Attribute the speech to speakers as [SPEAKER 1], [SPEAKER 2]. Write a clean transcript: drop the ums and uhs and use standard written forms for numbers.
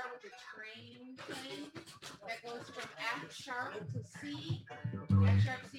[SPEAKER 1] start with the train thing that goes from F sharp to C. F sharp,